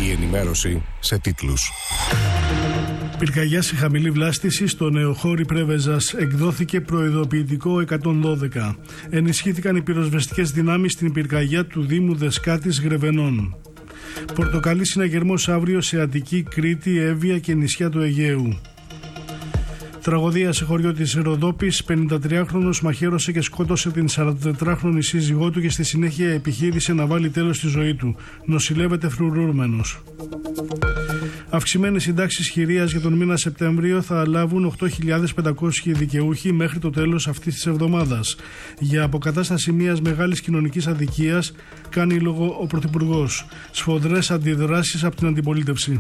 Η ενημέρωση σε τίτλους. Πυρκαγιά σε χαμηλή βλάστηση στο Νεοχώρι Πρέβεζας. Εκδόθηκε προειδοποιητικό 112. Ενισχύθηκαν οι πυροσβεστικές δυνάμεις στην πυρκαγιά του Δήμου Δεσκάτης Γρεβενών. Πορτοκαλί συναγερμός αύριο σε Αττική, Κρήτη, Εύβοια και νησιά του Αιγαίου. Τραγωδία σε χωριό της Ροδόπης. 53χρονος μαχαίρωσε και σκότωσε την 44χρονη σύζυγό του και στη συνέχεια επιχείρησε να βάλει τέλος στη ζωή του. Νοσηλεύεται φρουρούμενος. Αυξημένες συντάξεις χειρίας για τον μήνα Σεπτέμβριο θα λάβουν 8.500 δικαιούχοι μέχρι το τέλος αυτής της εβδομάδας. Για αποκατάσταση μιας μεγάλης κοινωνικής αδικίας κάνει λόγο ο Πρωθυπουργός. Σφοδρές αντιδράσεις από την αντιπολίτευση.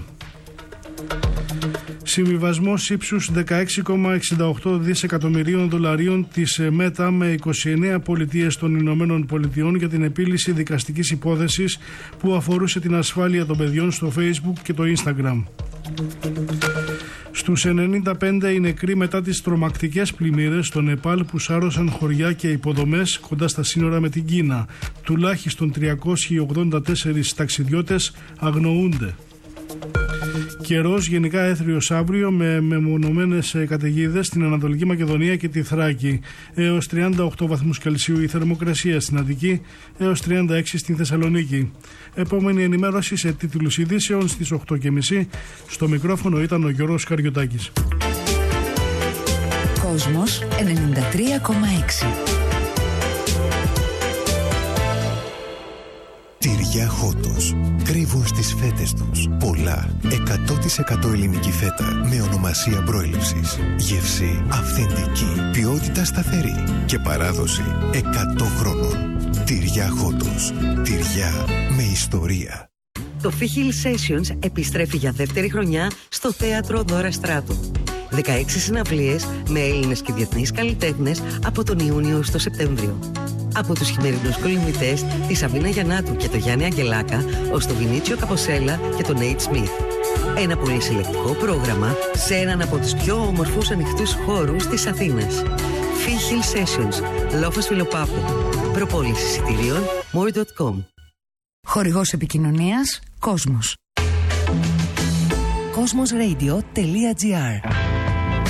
Συμβιβασμός ύψους 16,68 δισεκατομμυρίων δολαρίων της ΜΕΤΑ με 29 πολιτείες των Ηνωμένων Πολιτειών για την επίλυση δικαστικής υπόθεσης που αφορούσε την ασφάλεια των παιδιών στο Facebook και το Instagram. Στους 95 οι νεκροί μετά τις τρομακτικές πλημμύρες στο Νεπάλ που σάρωσαν χωριά και υποδομές κοντά στα σύνορα με την Κίνα. Τουλάχιστον 384 ταξιδιώτες αγνοούνται. Καιρός γενικά έθριος αύριο με μεμονωμένες καταιγίδες στην Ανατολική Μακεδονία και τη Θράκη. Έως 38 βαθμούς Κελσίου η θερμοκρασία στην Αττική, έως 36 στην Θεσσαλονίκη. Επόμενη ενημέρωση σε τίτλους ειδήσεων στις 8.30. Στο μικρόφωνο ήταν ο Γιώργος Καριωτάκης. Κόσμος 93,6. Τυριά Χότος. Κρύβουν στις φέτες τους πολλά 100% ελληνική φέτα με ονομασία προέλευσης. Γεύση αυθεντική, ποιότητα σταθερή και παράδοση 100 χρόνων. Τυριά Χότος. Τυριά με ιστορία. Το Fichil Sessions επιστρέφει για δεύτερη χρονιά στο Θέατρο Δώρα Στράτου. 16 συναυλίες με Έλληνες και διεθνείς καλλιτέχνες από τον Ιούνιο στο Σεπτέμβριο. Από τους χειμερινούς κολυμβητές, τη Σαβίνα Γιαννάτου και το Γιάννη Αγγελάκα, ως το Βινίτσιο Καποσέλα και τον Νέιτ Σμιθ. Ένα πολύ συλλεκτικό πρόγραμμα σε έναν από τους πιο όμορφους ανοιχτούς χώρους της Αθήνας. Fichil Sessions, Λόφος Φιλοπάπου. Προπόληση εισιτηρίων, more.com. Χορηγός επικοινωνίας, Κόσμος. Cosmosradio.gr